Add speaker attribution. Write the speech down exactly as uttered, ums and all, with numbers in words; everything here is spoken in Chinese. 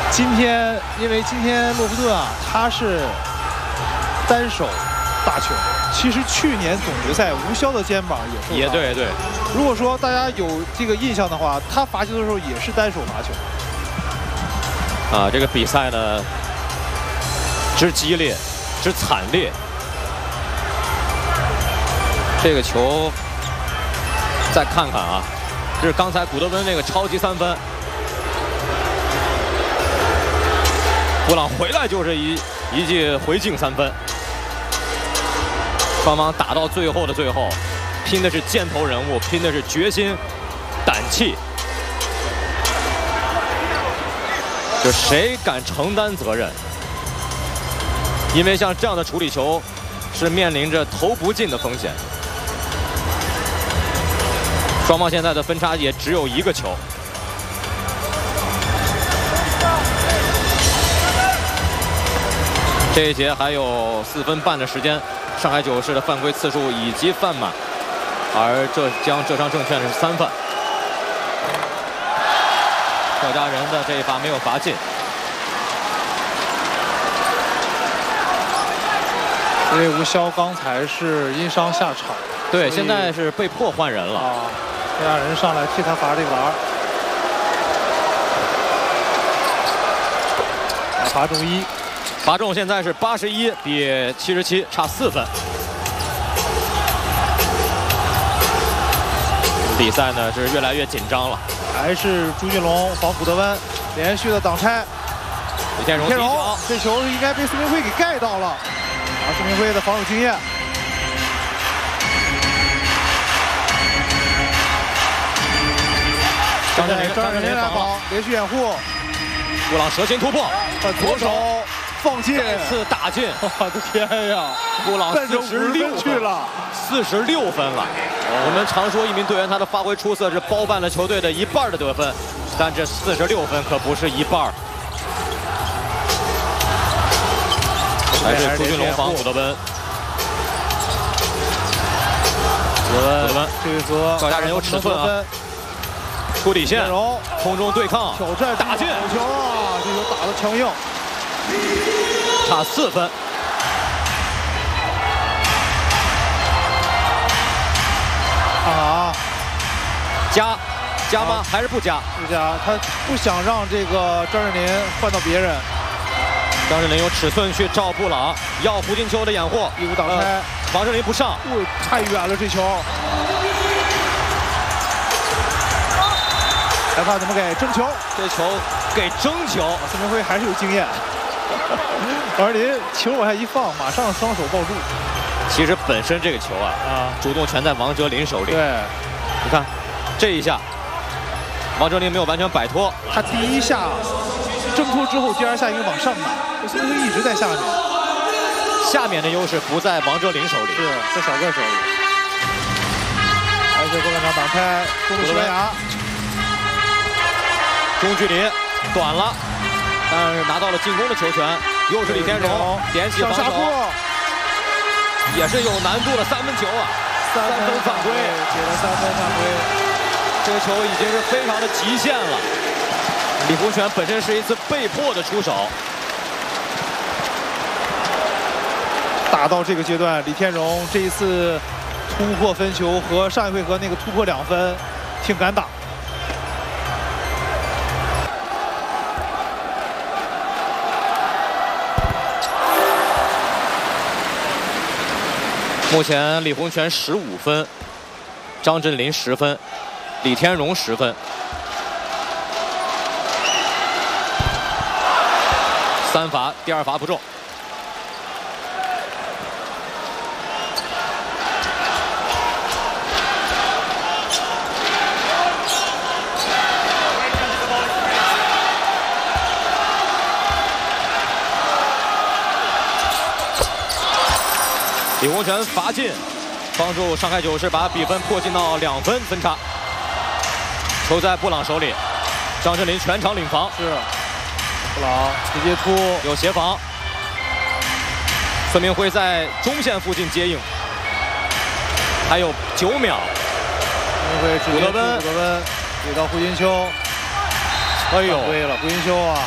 Speaker 1: 今天因为今天洛夫顿啊，他是单手打球。其实去年总决赛吴骁的肩膀也受伤。
Speaker 2: 也对对。
Speaker 1: 如果说大家有这个印象的话，他罚球的时候也是单手罚球。
Speaker 2: 啊，这个比赛呢，之激烈，之惨烈。这个球，再看看啊，这是刚才古德温那个超级三分。布朗回来就是一一记回敬三分。双方打到最后的最后，拼的是箭头人物，拼的是决心、胆气。就谁敢承担责任？因为像这样的处理球，是面临着投不进的风险。双方现在的分差也只有一个球。这一节还有四分半的时间，上海九市的犯规次数以及犯满，而浙江浙商证券是三犯。赵家人的这一罚没有罚进，
Speaker 1: 因为吴骁刚才是因伤下场，
Speaker 2: 对，现在是被迫换人了。
Speaker 1: 啊，赵家人上来替他罚这个篮，罚中一。
Speaker 2: 罚中现在是八十一比七十七，差四分。比赛呢是越来越紧张了。
Speaker 1: 还是朱俊龙防古德温，连续的挡拆。
Speaker 2: 李天荣，
Speaker 1: 天荣，这球应该被孙明辉给盖到了。啊，孙明辉的防守经验。
Speaker 2: 张镇麟，
Speaker 1: 张镇麟来防，连续掩护。
Speaker 2: 布朗蛇形突破，
Speaker 1: 左手放进，
Speaker 2: 再次打进！
Speaker 1: 我的天呀！
Speaker 2: 布朗四十六
Speaker 1: 去了，
Speaker 2: 四十六分了。我们常说一名队员他的发挥出色是包办了球队的一半的得分，但这四十六分可不是一半。还是朱俊龙防古德温。古德温，
Speaker 1: 这一次
Speaker 2: 赵家人有尺寸啊！出底线，空中对抗，
Speaker 1: 挑战
Speaker 2: 打进！
Speaker 1: 好球啊！这球打得强硬，
Speaker 2: 差四分。
Speaker 1: 看看啊，
Speaker 2: 加加吗？还是不加？
Speaker 1: 不加，他不想让这个张镇麟换到别人。
Speaker 2: 张镇麟有尺寸去照布朗，要胡金秋的掩护，
Speaker 1: 义务挡拆，呃、
Speaker 2: 王镇麟不上，
Speaker 1: 哦，太远了这球。裁判怎么给？争球，
Speaker 2: 这球给争球。
Speaker 1: 孙明辉还是有经验。王镇麟球往下一放，马上双手抱住。
Speaker 2: 其实本身这个球啊，啊，主动权在王哲林手里。
Speaker 1: 对，
Speaker 2: 你看这一下，王哲林没有完全摆脱。
Speaker 1: 他第一下挣脱之后，第二下应该往上买，孙明辉一直在下面。
Speaker 2: 下面的优势不在王哲林手里，
Speaker 1: 是在小个手里。而且过半场挡拆，攻入西班牙。
Speaker 2: 中距离短了，但是拿到了进攻的球权。又是李天荣点起防守，也是有难度的三分球啊！
Speaker 1: 三分犯规，给了三分犯规。
Speaker 2: 这个球已经是非常的极限了。李洪权本身是一次被迫的出手。
Speaker 1: 打到这个阶段，李天荣这一次突破分球和上一回合那个突破两分，挺敢打。
Speaker 2: 目前李洪权十五分，张镇麟十分，李天荣十分。三罚，第二罚不中。李洪权罚进，帮助上海九市把比分迫近到两分分差。球在布朗手里，张镇麟全场领防。
Speaker 1: 是，布朗直接突，
Speaker 2: 有协防。孙明辉在中线附近接应，还有九秒。
Speaker 1: 孙明辉古德温，古德温给到胡金秋。哎呦，对了，胡金秋啊。